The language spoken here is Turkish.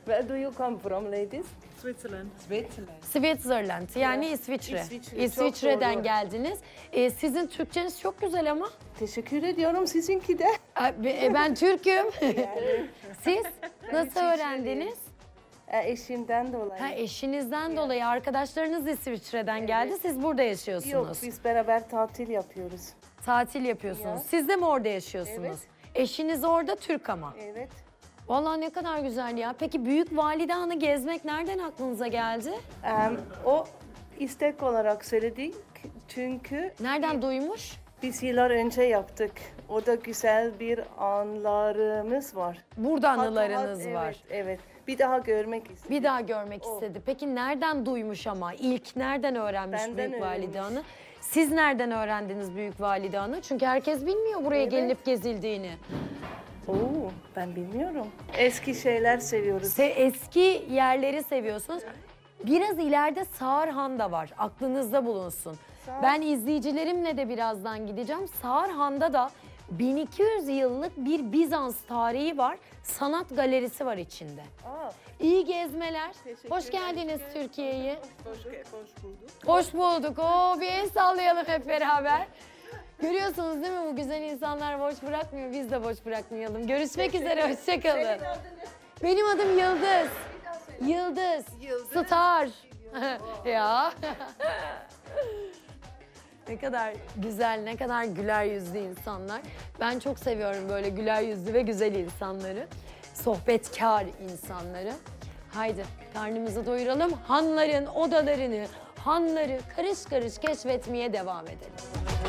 Where do you come from, ladies? Switzerland. Switzerland. Switzerland yani İsviçre. İsviçre, İsviçre'den çok doğru. geldiniz. Sizin Türkçeniz çok güzel ama. Teşekkür ediyorum sizinki de. Ben Türk'üm. Siz nasıl öğrendiniz? Eşimden dolayı. Ha, eşinizden dolayı arkadaşlarınız İsviçre'den geldi. Siz burada yaşıyorsunuz. Yok, biz beraber tatil yapıyoruz. Tatil yapıyorsunuz. Siz de mi orada yaşıyorsunuz? Evet. Eşiniz orada Türk ama. Evet. Vallahi ne kadar güzel ya. Peki Büyük Valide Han'ı gezmek nereden aklınıza geldi? O istek olarak söyledik çünkü Nereden duymuş? biz yıllar önce yaptık. Orada güzel bir anılarımız var. Burada anılarınız Evet, var. Evet. Bir daha görmek istedik. Bir daha görmek istedi. Peki nereden duymuş ama? İlk nereden öğrenmiş Benden Büyük Valide öğrenmiş. Han'ı? Siz nereden öğrendiniz Büyük Valide Han'ı? Çünkü herkes bilmiyor buraya gelinip gezildiğini. Oo, ben bilmiyorum. Eski şeyler seviyoruz. Eski yerleri seviyorsunuz. Biraz ileride Sağırhan da var. Aklınızda bulunsun. Ben izleyicilerimle de birazdan gideceğim. Sağırhan'da da 1200 yıllık bir Bizans tarihi var. Sanat galerisi var içinde. Aa, İyi gezmeler. Hoş geldiniz Türkiye'ye. Hoş bulduk. Oo, bir el sallayalım hep beraber. Görüyorsunuz değil mi, bu güzel insanlar boş bırakmıyor. Biz de boş bırakmayalım. Görüşmek üzere. Hoşçakalın. Benim adım Yıldız. Yıldız. Star. Ya. Ne kadar güzel, ne kadar güler yüzlü insanlar. Ben çok seviyorum böyle güler yüzlü ve güzel insanları. Sohbetkar insanları. Haydi karnımızı doyuralım. Hanların odalarını, hanları karış karış keşfetmeye devam edelim.